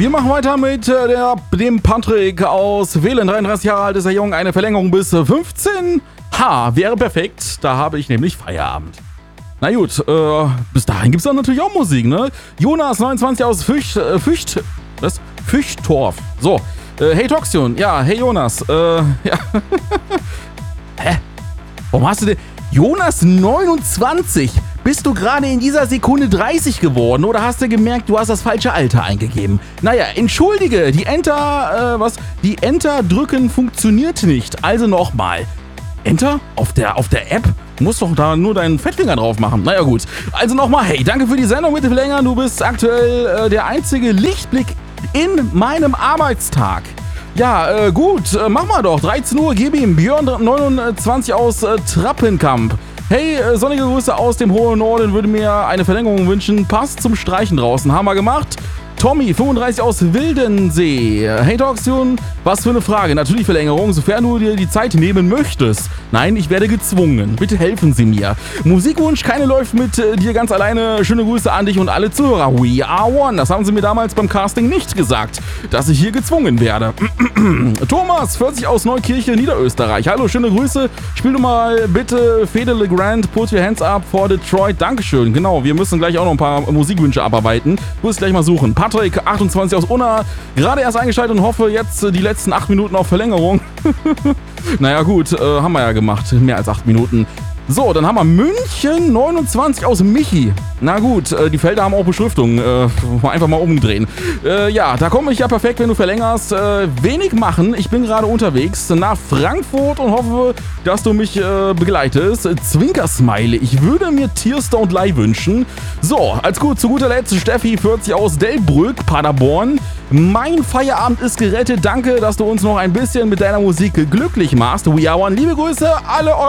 Wir machen weiter mit dem Patrick aus Wählen. 33 Jahre alt ist er jung, eine Verlängerung bis 15. Wäre perfekt. Da habe ich nämlich Feierabend. Na gut, bis dahin gibt es dann natürlich auch Musik, ne? Jonas, 29 aus Füchtorf. So, hey Toxion, ja, hey Jonas, ja. Hä? Warum hast du denn... Jonas, 29, bist du gerade in dieser Sekunde 30 geworden oder hast du gemerkt, du hast das falsche Alter eingegeben? Naja, entschuldige, die Enter drücken funktioniert nicht. Also nochmal. Enter? Auf der App? Du musst doch da nur deinen Fettfinger drauf machen. Naja gut. Also nochmal, hey, danke für die Sendung mit dem Verlängern. Du bist aktuell der einzige Lichtblick in meinem Arbeitstag. Ja, gut, mach mal doch. 13 Uhr, gib ihm. Björn 29 aus Trappenkamp. Hey, sonnige Grüße aus dem hohen Norden, würde mir eine Verlängerung wünschen. Passt zum Streichen draußen. Haben wir gemacht. Tommy, 35 aus Wildensee. Hey Toxion, was für eine Frage. Natürlich Verlängerung, sofern du dir die Zeit nehmen möchtest. Nein, ich werde gezwungen. Bitte helfen Sie mir. Musikwunsch, keine läuft mit dir ganz alleine. Schöne Grüße an dich und alle Zuhörer. We are one. Das haben Sie mir damals beim Casting nicht gesagt, dass ich hier gezwungen werde. Thomas, 40 aus Neukirche, Niederösterreich. Hallo, schöne Grüße. Spiel du mal bitte Fede Legrand, Put Your Hands Up for Detroit. Dankeschön. Genau, wir müssen gleich auch noch ein paar Musikwünsche abarbeiten. Ich muss gleich mal suchen. Patrick, 28 aus Unna, gerade erst eingeschaltet und hoffe jetzt die letzten 8 Minuten auf Verlängerung. Naja gut, haben wir ja gemacht, mehr als 8 Minuten. So, dann haben wir München, 29 aus Michi. Na gut, die Felder haben auch Beschriftung. Einfach mal umdrehen. Ja, da komme ich ja perfekt, wenn du verlängerst. Wenig machen, ich bin gerade unterwegs nach Frankfurt und hoffe, dass du mich begleitest. Zwinkersmiley, ich würde mir Tears Don't Lie wünschen. So, zu guter Letzt Steffi, 40 aus Delbrück, Paderborn. Mein Feierabend ist gerettet. Danke, dass du uns noch ein bisschen mit deiner Musik glücklich machst. We are one. Liebe Grüße, alle eure